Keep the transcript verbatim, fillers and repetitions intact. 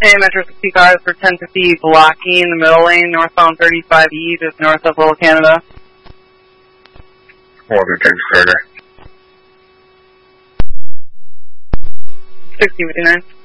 Hey, Metro sixty-five for ten fifty, blocking the middle lane, northbound thirty-five E, just north of Little Canada. One James Carter. sixty fifty-nine.